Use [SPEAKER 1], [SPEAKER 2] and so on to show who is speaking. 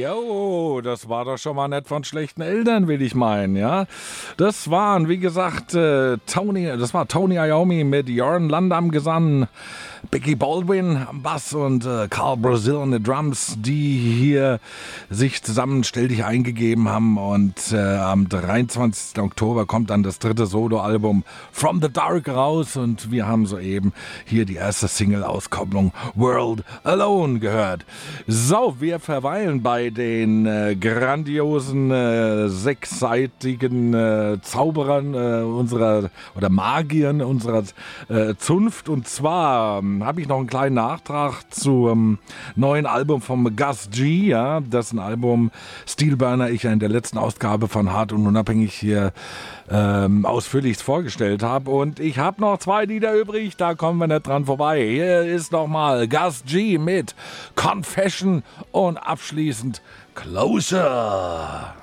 [SPEAKER 1] Jo, das war doch schon mal nett von schlechten Eltern, will ich meinen, ja. Das waren, wie gesagt, Tony Iommi mit Jörn Lande am Gesang, Becky Baldwin am Bass und Carl Brazil an den Drums, die hier sich zusammen Stell dich eingegeben haben. Und am 23. Oktober kommt dann das dritte Soloalbum From the Dark raus und wir haben soeben hier die erste Single-Auskopplung World Alone gehört. So, wir verweilen bei den grandiosen sechsseitigen Zauberern unserer oder Magiern unserer Zunft, und zwar habe ich noch einen kleinen Nachtrag zum neuen Album von Gus G, ja, das ein Album Steelburner ich ja in der letzten Ausgabe von Hart und Unabhängig hier ausführlichst vorgestellt habe, und ich habe noch 2 Lieder übrig, da kommen wir nicht dran vorbei. Hier ist nochmal Gus G mit Confession und abschließend Closer.